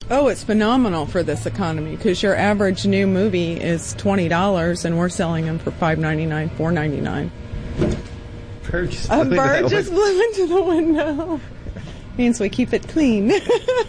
Oh, it's phenomenal for this economy because your average new movie is $20 and we're selling them for $5.99, $4.99. A bird just blew into the window. Means we keep it clean.